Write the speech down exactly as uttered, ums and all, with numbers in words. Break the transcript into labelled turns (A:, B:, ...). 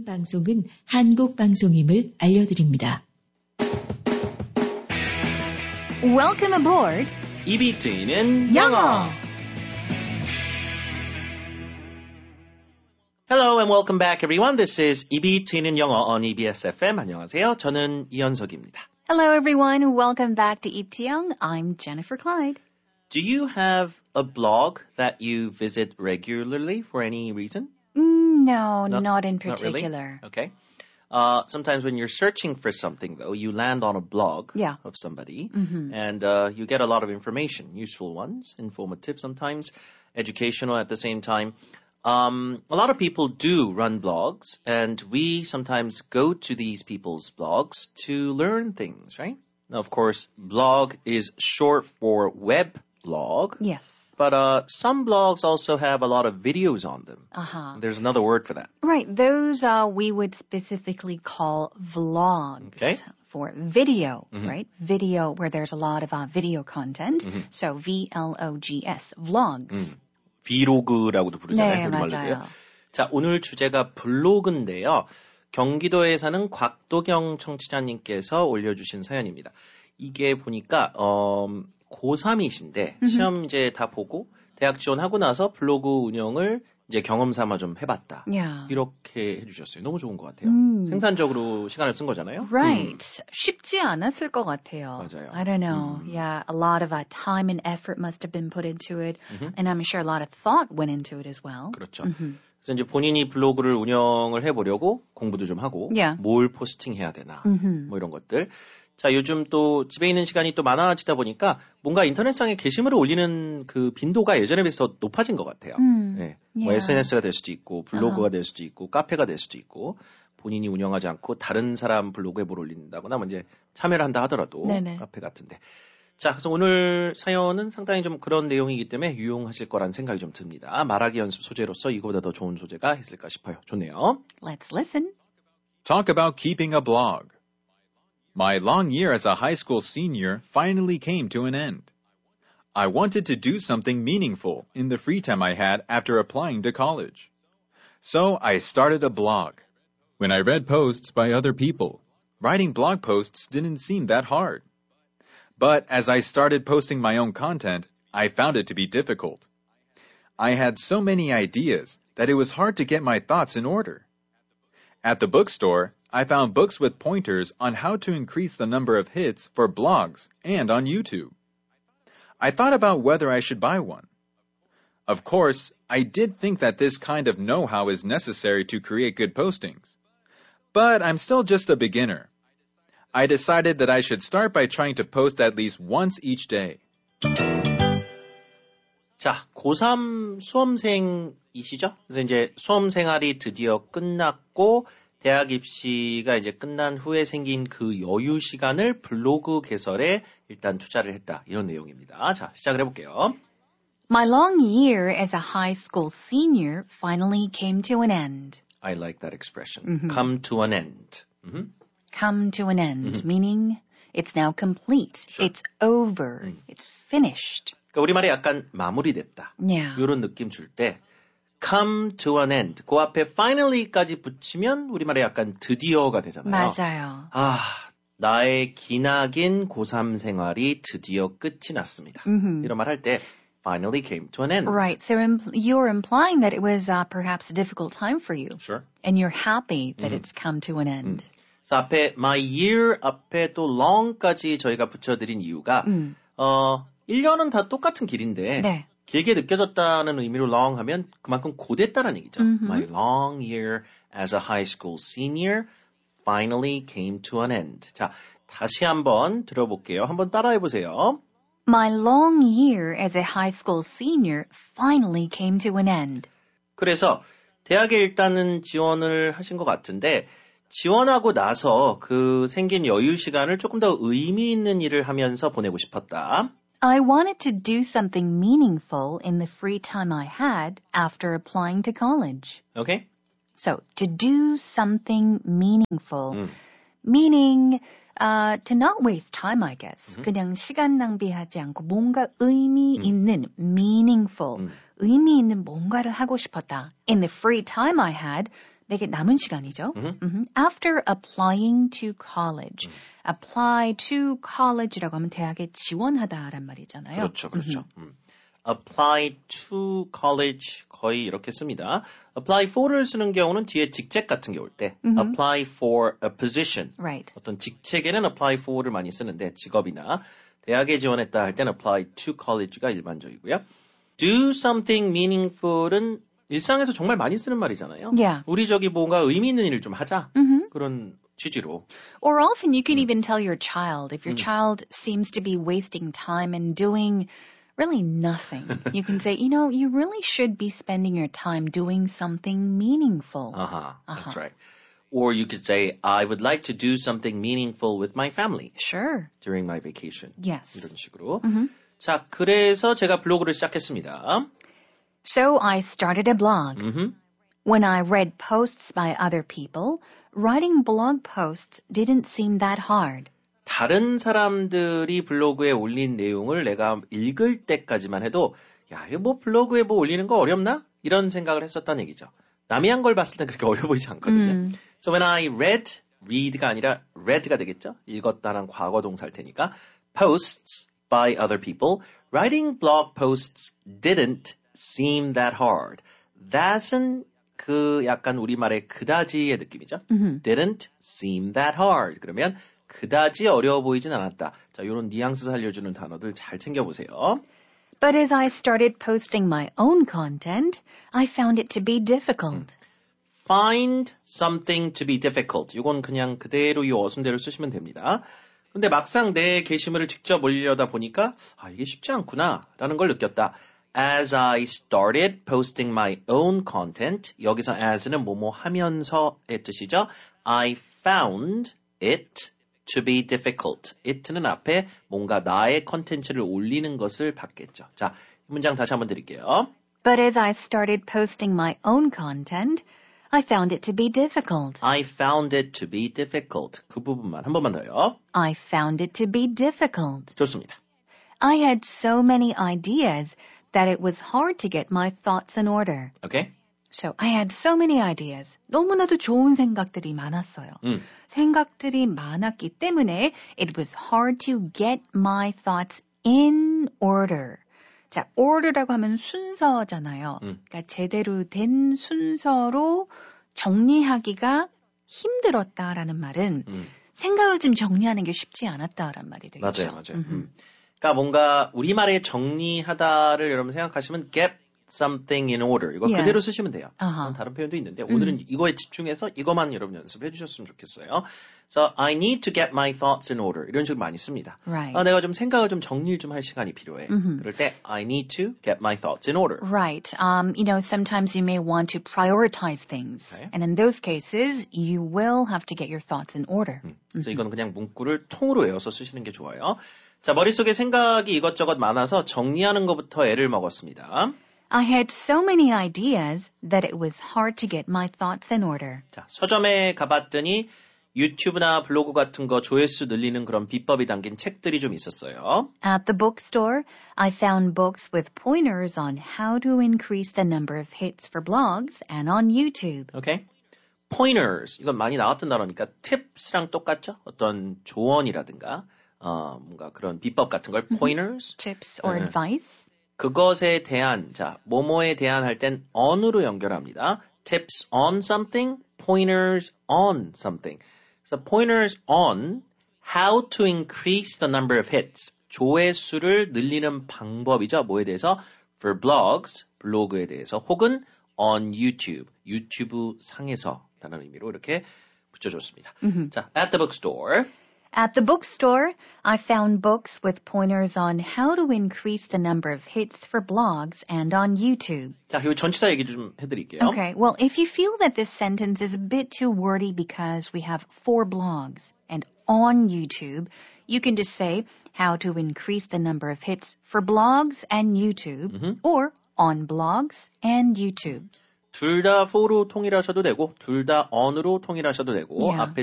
A: 방송은 한국 방송임을 알려드립니다.
B: Welcome aboard.
C: 이비티는
B: 영어.
C: 영어. Hello and welcome back, everyone. This is 이비티는 영어 on 이비에스 에프엠. 안녕하세요. 저는 이현석입니다.
B: Hello, everyone. Welcome back to 입티영. I'm Jennifer Clyde.
C: Do you have a blog that you visit regularly for any reason?
B: Mm, no,
C: No,
B: not in
C: Not really?
B: particular.
C: Okay. Uh, sometimes when you're searching for something, though, you land on a blog
B: Yeah.
C: of somebody,
B: Mm-hmm.
C: and uh, you get a lot of information, useful ones, informative sometimes, educational at the same time. Um, a lot of people do run blogs, and we sometimes go to these people's blogs to learn things, right? Now, of course, blog is short for web blog,
B: Yes.
C: but uh, some blogs also have a lot of videos on them.
B: Uh-huh.
C: There's another word for that.
B: Right. Those uh, we would specifically call vlogs.
C: Okay.
B: For video,
C: Mhm.
B: right? Video where there's a lot of uh, video content.
C: Mhm.
B: So V L O G S, vlogs.
C: 음, 비로그라고도 부르잖아요.
B: 네,
C: 우리말로도요.
B: 맞아요.
C: 자, 오늘 주제가 블로그인데요. 경기도에 사는 곽도경 청취자님께서 올려주신 사연입니다. 이게 보니까 어, 고삼이신데 시험 이제 다 보고 대학 지원하고 나서 블로그 운영을 이제 경험 삼아 좀 해봤다.
B: Yeah.
C: 이렇게 해주셨어요. 너무 좋은 것 같아요.
B: 음.
C: 생산적으로 시간을 쓴 거잖아요.
B: Right.
C: 음.
B: 쉽지 않았을 것 같아요.
C: 맞아요.
B: I don't know.
C: 음.
B: Yeah, a lot of uh, time and effort must have been put into it.
C: 음흠.
B: And I'm sure a lot of thought went into it as well.
C: 그렇죠.
B: Mhm.
C: 그래서 이제 본인이 블로그를 운영을 해보려고 공부도 좀 하고
B: Yeah.
C: 뭘 포스팅해야 되나
B: 음흠.
C: 뭐 이런 것들. 자, 요즘 또 집에 있는 시간이 또 많아지다 보니까 뭔가 인터넷상에 게시물을 올리는 그 빈도가 예전에 비해서 더 높아진 것 같아요.
B: 음.
C: 네. 뭐
B: Yeah.
C: 에스엔에스가 될 수도 있고 블로그가
B: Uh-huh.
C: 될 수도 있고 카페가 될 수도 있고 본인이 운영하지 않고 다른 사람 블로그에 뭘 올린다거나 뭐 이제 참여를 한다 하더라도
B: 네네.
C: 카페 같은데. 자, 그래서 오늘 사연은 상당히 좀 그런 내용이기 때문에 유용하실 거란 생각이 좀 듭니다. 말하기 연습 소재로서 이거보다 더 좋은 소재가 있을까 싶어요. 좋네요.
B: Let's listen.
D: Talk about keeping a blog. My long year as a high school senior finally came to an end. I wanted to do something meaningful in the free time I had after applying to college. So I started a blog. When I read posts by other people, writing blog posts didn't seem that hard. But as I started posting my own content, I found it to be difficult. I had so many ideas that it was hard to get my thoughts in order. At the bookstore, I found books with pointers on how to increase the number of hits for blogs and on YouTube. I thought about whether I should buy one. Of course, I did think that this kind of know-how is necessary to create good postings. But I'm still just a beginner. I decided that I should start by trying to post at least once each day.
C: 자, 고삼 수험생이시죠? 그래서 이제 수험 생활이 드디어 끝났고 대학 입시가 이제 끝난 후에 생긴 그 여유 시간을 블로그 개설에 일단 투자를 했다. 이런 내용입니다. 자, 시작을 해볼게요.
B: My long year as a high school senior finally came to an end.
C: I like that expression.
B: Mhm.
C: Come to an end. Mhm.
B: Come to an end, meaning it's now complete.
C: Sure.
B: It's over.
C: 음.
B: It's finished.
C: 그러니까 우리말에 약간 마무리됐다.
B: Yeah.
C: 이런 느낌 줄 때 come to an end. 그 앞에 finally까지 붙이면 우리말에 약간 드디어가 되잖아요.
B: 맞아요.
C: 아, 나의 기나긴 고삼 생활이 드디어 끝이 났습니다.
B: Mhm.
C: 이런 말 할 때 finally came to an end.
B: Right. So impl- you're implying that it was uh, perhaps a difficult time for you.
C: Sure.
B: And you're happy that it's come to an end.
C: 그래서 앞에 my year 앞에 또 long까지 저희가 붙여드린 이유가
B: 음.
C: 어, 일 년은 다 똑같은 길인데
B: 네.
C: 길게 느껴졌다는 의미로 long 하면 그만큼 고됐다는 얘기죠.
B: 음흠.
C: My long year as a high school senior finally came to an end. 자, 다시 한번 들어볼게요. 한번 따라해 보세요.
B: My long year as a high school senior finally came to an end.
C: 그래서 대학에 일단은 지원을 하신 것 같은데 지원하고 나서 그 생긴 여유 시간을 조금 더 의미 있는 일을 하면서 보내고 싶었다.
B: I wanted to do something meaningful in the free time I had after applying to college.
C: 오케이?
B: So, to do something meaningful,
C: 음.
B: meaning uh, to not waste time, I guess. 그냥 시간 낭비하지 않고 뭔가 의미 있는, meaningful,
C: 음.
B: 의미 있는 뭔가를 하고 싶었다. In the free time I had, 되게 남은 시간이죠.
C: Mhm.
B: Mhm. After applying to college.
C: 음.
B: apply to college라고 하면 대학에 지원하다란 말이잖아요.
C: 그렇죠, 그렇죠. 음. apply to college 거의 이렇게 씁니다. apply for를 쓰는 경우는 뒤에 직책 같은 게 올 때
B: Mhm.
C: apply for a position.
B: Right.
C: 어떤 직책에는 apply for를 많이 쓰는데 직업이나 대학에 지원했다 할 때는 apply to college가 일반적이고요. do something meaningful은 일상에서 정말 많이 쓰는 말이잖아요.
B: Yeah.
C: 우리 저기 뭔가 의미 있는 일을 좀 하자.
B: Mhm.
C: 그런 취지로.
B: Or often you can even tell your child, if your
C: Mm.
B: child seems to be wasting time and doing really nothing, you can say, you know, you really should be spending your time doing something meaningful.
C: Uh-huh. That's
B: Uh-huh.
C: right. Or you could say, I would like to do something meaningful with my family
B: Sure.
C: during my vacation.
B: Yes.
C: 이런 식으로.
B: Mhm.
C: 자, 그래서 제가 블로그를 시작했습니다.
B: So I started a blog.
C: 음흠.
B: When I read posts by other people, writing blog posts didn't seem that hard.
C: 다른 사람들이 블로그에 올린 내용을 내가 읽을 때까지만 해도 야, 이거 뭐 블로그에 뭐 올리는 거 어렵나? 이런 생각을 했었다는 얘기죠. 남이 한 걸 봤을 땐 그렇게 어려 보이지 않거든요.
B: 음.
C: So when I read, read가 아니라 read가 되겠죠? 읽었다는 과거 동사일 테니까 posts by other people, writing blog posts didn't seem that hard. That은 그 약간 우리말의 그다지의 느낌이죠.
B: Mhm.
C: Didn't seem that hard. 그러면 그다지 어려워 보이진 않았다. 자, 이런 뉘앙스 살려주는 단어들 잘 챙겨보세요.
B: But as I started posting my own content, I found it to be difficult.
C: Find something to be difficult. 이건 그냥 그대로 이 어순대로 쓰시면 됩니다. 근데 막상 내 게시물을 직접 올리려다 보니까 아, 이게 쉽지 않구나 라는 걸 느꼈다. As I started posting my own content, 여기서 as는 뭐뭐 하면서의 뜻이죠. I found it to be difficult. it는 앞에 뭔가 나의 컨텐츠를 올리는 것을 받겠죠. 자, 이 문장 다시 한번 드릴게요.
B: But as I started posting my own content, I found it to be difficult.
C: I found it to be difficult. 그 부분만 한 번만 더요.
B: I found it to be difficult.
C: 좋습니다.
B: I had so many ideas that it was hard to get my thoughts in order.
C: 오케이?
B: So I had so many ideas. 너무나도 좋은 생각들이 많았어요.
C: 음.
B: 생각들이 많았기 때문에 it was hard to get my thoughts in order. 자, order라고 하면 순서잖아요.
C: 음.
B: 그러니까 제대로 된 순서로 정리하기가 힘들었다라는 말은
C: 음.
B: 생각을 좀 정리하는 게 쉽지 않았다라는 말이 되겠죠.
C: 맞아요, 맞아요. 음. 그러니까 뭔가 우리말에 정리하다를 여러분 생각하시면 get something in order. 이거
B: Yeah.
C: 그대로 쓰시면 돼요.
B: 아하.
C: 다른 표현도 있는데 오늘은 이거에 집중해서 이것만 여러분 연습해 주셨으면 좋겠어요. So I need to get my thoughts in order. 이런 식으로 많이 씁니다.
B: Right.
C: 아, 내가 좀 생각을 좀 정리를 좀 할 시간이 필요해.
B: 음흠.
C: 그럴 때 I need to get my thoughts in order.
B: Right. Um, you know, sometimes you may want to prioritize things.
C: Okay.
B: And in those cases, you will have to get your thoughts in order.
C: 음. 그래서 이건 그냥 문구를 통으로 외워서 쓰시는 게 좋아요. 자, 머릿속에 생각이 이것저것 많아서 정리하는 것부터 애를 먹었습니다.
B: I had so many ideas that it was hard to get my thoughts in order.
C: 자, 서점에 가봤더니 유튜브나 블로그 같은 거 조회수 늘리는 그런 비법이 담긴 책들이 좀 있었어요.
B: At the bookstore, I found books with pointers on how to increase the number of hits for blogs and on YouTube.
C: 오케이? pointers. 이건 많이 나왔던 단어니까 tips랑 똑같죠? 어떤 조언이라든가 어, 뭔가 그런 비법 같은 걸 pointers.
B: Tips or
C: 네.
B: advice?
C: 그것에 대한, 자, 뭐뭐에 대한 할 땐 on으로 연결합니다. tips on something, pointers on something. 그래서 pointers on how to increase the number of hits. 조회수를 늘리는 방법이죠. 뭐에 대해서? for blogs, 블로그에 대해서 혹은 on YouTube, 유튜브 상에서 라는 의미로 이렇게 붙여줬습니다.
B: Mm-hmm.
C: 자, at the bookstore.
B: At the bookstore, I found books with pointers on how to increase the number of hits for blogs and on YouTube.
C: 자, 이거 전치사 얘기 좀 해드릴게요.
B: Okay, well, if you feel that this sentence is a bit too wordy because we have four blogs and on YouTube, you can just say how to increase the number of hits for blogs and YouTube
C: Mm-hmm.
B: or on blogs and YouTube.
C: 둘 다 for로 통일하셔도 되고 둘 다 on으로 통일하셔도 되고
B: Yeah.
C: 앞에